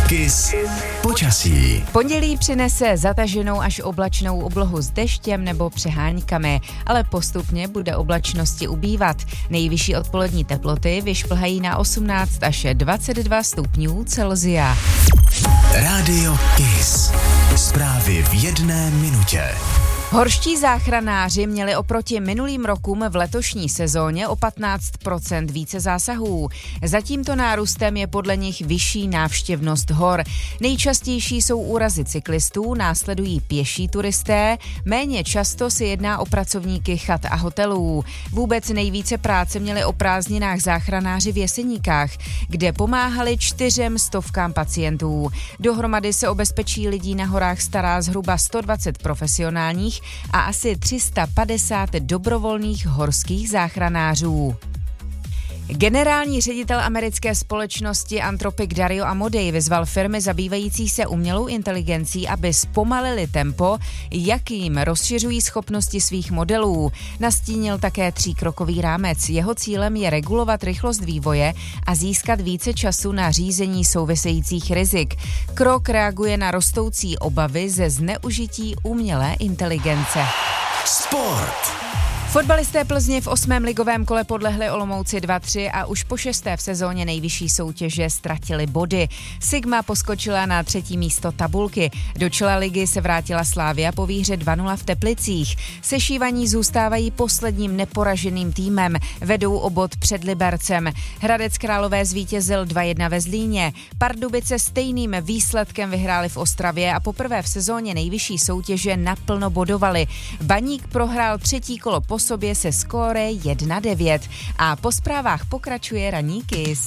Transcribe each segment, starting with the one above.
Kiss počasí. Pondělí přinese zataženou až oblačnou oblohu s deštěm nebo přeháňkami, ale postupně bude oblačnosti ubývat. Nejvyšší odpolední teploty vyšplhají na 18 až 22 stupňů Celsia. Rádio Kiss. Zprávy v 1 minutě. Horští záchranáři měli oproti minulým rokům v letošní sezóně o 15% více zásahů. Za tímto nárůstem je podle nich vyšší návštěvnost hor. Nejčastější jsou úrazy cyklistů, následují pěší turisté, méně často se jedná o pracovníky chat a hotelů. Vůbec nejvíce práce měli o prázdninách záchranáři v Jeseníkách, kde pomáhali 400 pacientů. Dohromady se o bezpečí lidí na horách stará zhruba 120 profesionálních a asi 350 dobrovolných horských záchranářů. Generální ředitel americké společnosti Anthropic Dario Amodei vyzval firmy zabývající se umělou inteligencí, aby zpomalili tempo, jakým rozšiřují schopnosti svých modelů. Nastínil také 3krokový rámec. Jeho cílem je regulovat rychlost vývoje a získat více času na řízení souvisejících rizik. Krok reaguje na rostoucí obavy ze zneužití umělé inteligence. Sport. Fotbalisté Plzně v 8. ligovém kole podlehli Olomouci 2-3 a už po 6. v sezóně nejvyšší soutěže ztratili body. Sigma poskočila na 3. místo tabulky. Do čela ligy se vrátila Slavia po výhře 2-0 v Teplicích. Sešívaní zůstávají posledním neporaženým týmem. Vedou o bod před Libercem. Hradec Králové zvítězil 2-1 ve Zlíně. Pardubice stejným výsledkem vyhráli v Ostravě a poprvé v sezóně nejvyšší soutěže naplno bodovali. Baník prohrál 3. kolo po sobě se skóre 1-9. A po zprávách pokračuje ranní Kiss.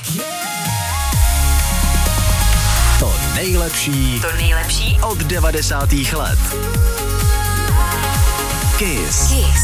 To nejlepší od 90. let. Kiss.